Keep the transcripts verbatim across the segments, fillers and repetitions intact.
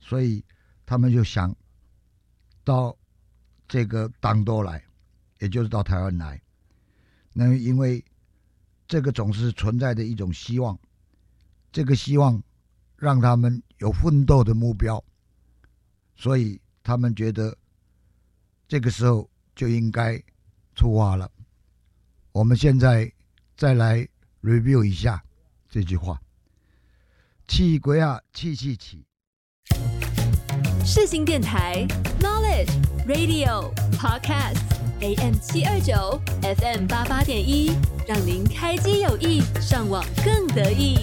所以他们就想到这个党都来，也就是到台湾来。那因为这个总是存在的一种希望，这个希望让他们有奋斗的目标，所以他们觉得这个时候就应该出发了。我们现在再来 review 一下这句话：气鬼啊，气气气！ 世新电台 Knowledge Radio Podcast A M 七二九 F M 八八点一，让您开机有益，上网更得意。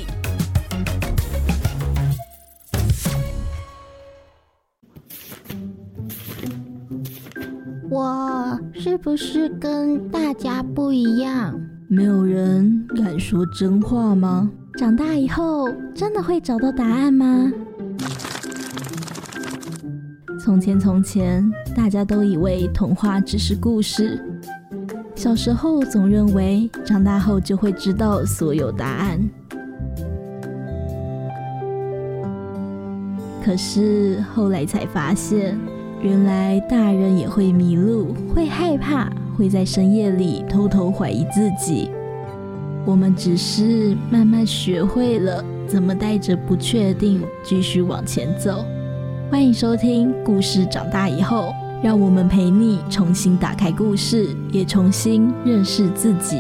我是不是跟大家不一样？ 没有人敢说真话吗？ 长大以后真的会找到答案吗？ 从前从前，大家都以为童话只是故事。小时候总认为长大后就会知道所有答案。可是后来才发现，原来大人也会迷路，会害怕，会在深夜里偷偷怀疑自己。我们只是慢慢学会了怎么带着不确定继续往前走。欢迎收听故事长大以后，让我们陪你重新打开故事，也重新认识自己。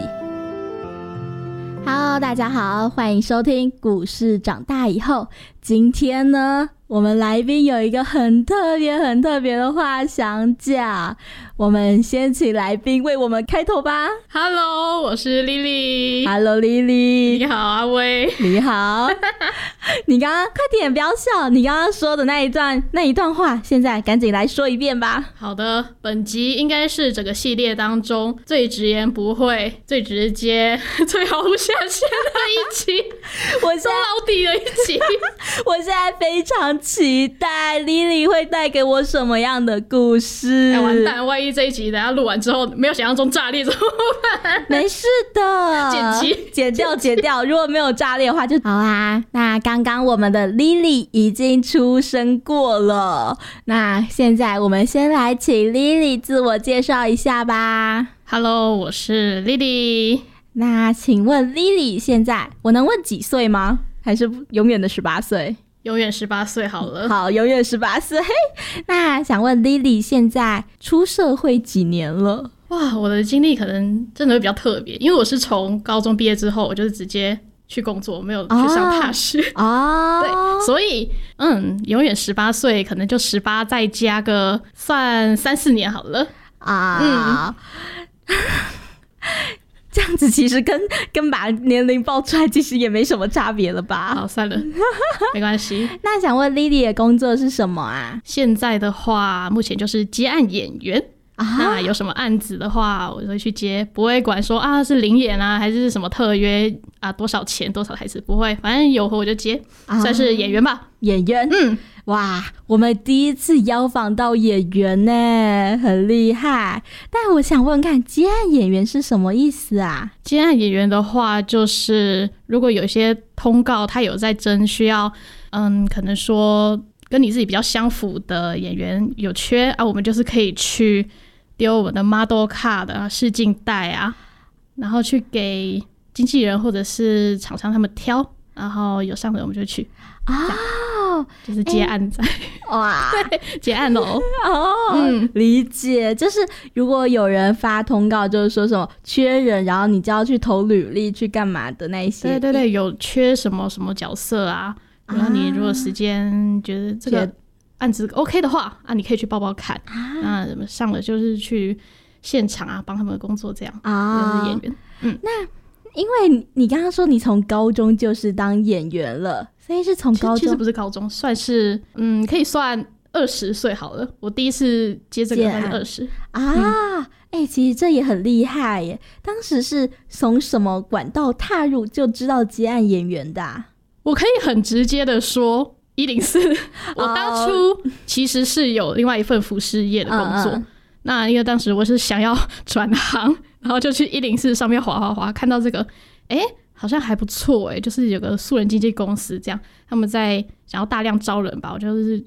Hello， 大家好，欢迎收听故事长大以后。今天呢，我们来宾有一个很特别很特别的话想讲，我们先请来宾为我们开头吧。 Hello， 我是 Lily。 Hello Lily。 你好阿威。 你好。你刚刚快点不要笑，你刚刚说的那一段那一段话现在赶紧来说一遍吧。 好的，本集应该是整个系列当中最直言不讳、最直接、最毫无下限的一集。 我现在老底的一集。 我现在非常期待 Lily 会带给我什么样的故事。 哎，完蛋，万一这一集等下录完之后没有想象中炸裂怎么办？ 没事的， 剪辑剪掉剪掉，如果没有炸裂的话就好啊。那刚刚我们的 Lily 已经出生过了，那现在我们先来请 Lily 自我介绍一下吧。 Hello， 我是 Lily。 那请问 Lily 现在我能问几岁吗？还是永远的十八岁？ 永远十八岁好了。 好，永远十八岁。那想问 Lily 现在出社会几年了？ 哇，我的经历可能真的会比较特别，因为我是从高中毕业之后，我就是直接去工作，没有去上大学。 哦， 对，所以嗯，永远十八岁，可能就十八再加个算三四年好了啊。嗯。这样子其实跟跟把年龄报出来其实也没什么差别了吧。 好，算了，没关系。 那想问 Lily 的工作是什么啊？ 现在的话目前就是接案演员啊。那有什么案子的话我就会去接，不会管说啊是零演啊还是什么特约啊，多少钱多少台词，不会，反正有活我就接，啊，算是演员吧。 演员。嗯，哇，我们第一次邀访到演员呢，很厉害。但我想问看，接案演员是什么意思啊？ 接案演员的话，就是如果有一些通告他有在征，需要嗯，可能说跟你自己比较相符的演员有缺啊，我们就是可以去丢我们的 model card 啊、试镜带啊，然后去给经纪人或者是厂商他们挑，然后有上的我们就去哦，就是接案仔。哇，对，接案哦。 哦，嗯，理解。就是如果有人发通告，就是说什么缺人，然后你就要去投履历去干嘛的那一些。 对对对，有缺什么什么角色啊，然后你如果时间觉得这个案子 OK 的话啊，你可以去报报看啊。那上了就是去现场啊，帮他们的工作这样啊，就是演员。嗯， 那因为你刚刚说你从高中就是当演员了，所以是从高中， 其实不是高中，算是嗯，可以算二十岁好了。我第一次接这个算是二十啊。哎、欸，其实这也很厉害耶。当时是从什么管道踏入就知道接案演员的、啊？ 我可以很直接的说一零四。我当初其实是有另外一份服饰业的工作。嗯嗯，那因为当时我是想要转行，然后就去一零四上面滑滑滑，看到这个，哎、欸，好像还不错哎、欸，就是有个素人经纪公司这样，他们在想要大量招人吧，我就是